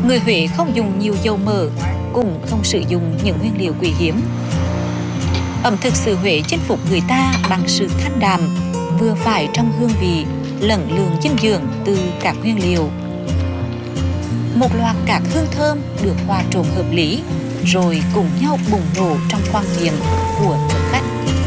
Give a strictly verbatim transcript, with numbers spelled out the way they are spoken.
Người Huế không dùng nhiều dầu mỡ, cũng không sử dụng những nguyên liệu quý hiếm. Ẩm thực xứ Huế chinh phục người ta bằng sự thanh đạm, vừa phải trong hương vị, lẫn lượng dinh dưỡng từ các nguyên liệu. Một loạt các hương thơm được hòa trộn hợp lý, rồi cùng nhau bùng nổ trong khoang miệng của